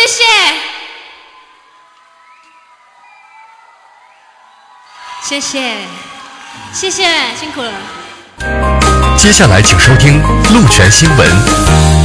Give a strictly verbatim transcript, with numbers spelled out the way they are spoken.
谢谢，谢谢，谢谢，辛苦了。 接下来请收听陆泉新闻。